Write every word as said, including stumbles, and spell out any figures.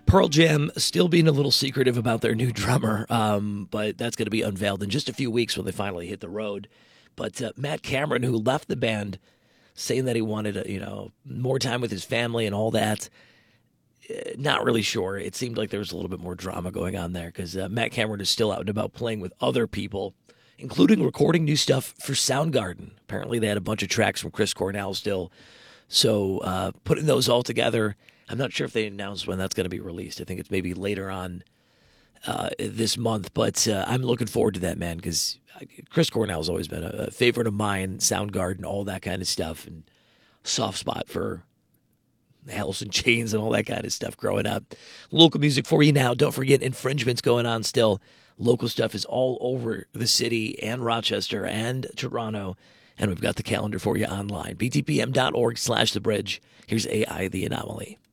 Pearl Jam still being a little secretive about their new drummer, um, but that's going to be unveiled in just a few weeks when they finally hit the road. But uh, Matt Cameron, who left the band, saying that he wanted, a, you know, more time with his family and all that. Uh, not really sure. It seemed like there was a little bit more drama going on there because uh, Matt Cameron is still out and about playing with other people, including recording new stuff for Soundgarden. Apparently, they had a bunch of tracks from Chris Cornell still. So uh, putting those all together, I'm not sure if they announced when that's going to be released. I think it's maybe later on uh, this month. But uh, I'm looking forward to that, man, because Chris Cornell's always been a, a favorite of mine, Soundgarden, all that kind of stuff, and soft spot for Alice in Chains and all that kind of stuff growing up. Local music for you now. Don't forget, Infringement's going on still. Local stuff is all over the city and Rochester and Toronto. And we've got the calendar for you online. b t p m dot org slash the bridge. Here's A I, the Anomaly.